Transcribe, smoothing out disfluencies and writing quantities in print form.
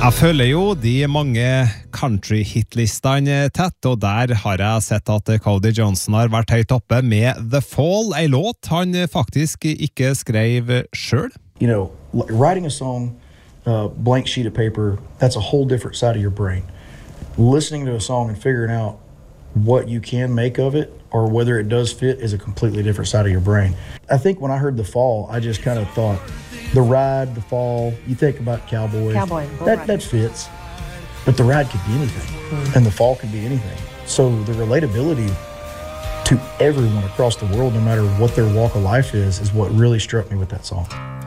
Jeg følger jo de mange country-hitlistene tett, og der har jeg sett at Cody Johnson har vært høyt oppe med The Fall, en låt han faktisk ikke skrev selv. You know, writing a song, blank sheet of paper, that's a whole different side of your brain. Listening to a song and figuring out what you can make of it or whether it does fit is a completely different side of your brain. I think when I heard The Fall, I just kind of thought, the ride, the fall, you think about cowboys. That fits. But the ride could be anything. And the fall could be anything. So the relatability to everyone across the world, no matter what their walk of life is what really struck me with that song.